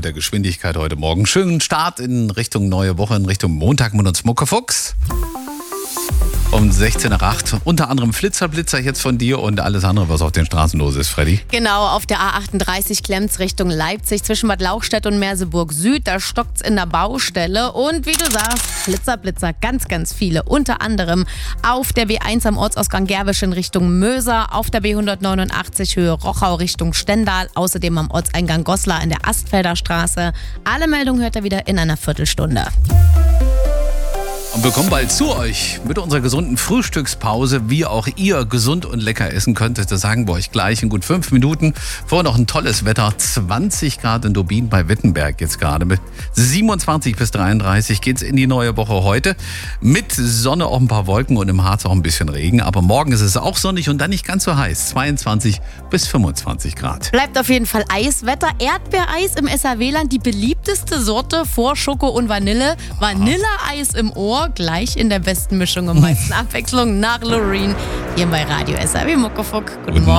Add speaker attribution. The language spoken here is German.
Speaker 1: der Geschwindigkeit heute Morgen. Schönen Start in Richtung neue Woche, in Richtung Montag mit uns Muckefuchs. Um 16:08 Uhr. Unter anderem Flitzer jetzt von dir und alles andere, was auf den Straßen los ist, Freddy.
Speaker 2: Genau, auf der A38 klemmt's Richtung Leipzig zwischen Bad Lauchstädt und Merseburg Süd. Da stockt's in der Baustelle. Und wie du sagst, Blitzer, ganz viele. Unter anderem auf der B1 am Ortsausgang Gerwisch in Richtung Möser, auf der B189 Höhe Rochau Richtung Stendal, außerdem am Ortseingang Goslar in der Astfelder Straße. Alle Meldungen hört ihr wieder in einer Viertelstunde.
Speaker 1: Und wir kommen bald zu euch mit unserer gesunden Frühstückspause. Wie auch ihr gesund und lecker essen könnt, das sagen wir euch gleich in gut 5 Minuten. Vorher noch ein tolles Wetter. 20 Grad in Dobin bei Wittenberg jetzt gerade. Mit 27 bis 33 geht's in die neue Woche heute. Mit Sonne, auch ein paar Wolken und im Harz auch ein bisschen Regen. Aber morgen ist es auch sonnig und dann nicht ganz so heiß. 22 bis 25 Grad.
Speaker 2: Bleibt auf jeden Fall Eiswetter. Erdbeereis im SAW-Land, die beliebteste Sorte vor Schoko und Vanille. Vanilleeis im Ohr, gleich in der besten Mischung und meisten Abwechslung nach Loreen. Hier bei Radio SAW Muckefuck. Guten Morgen.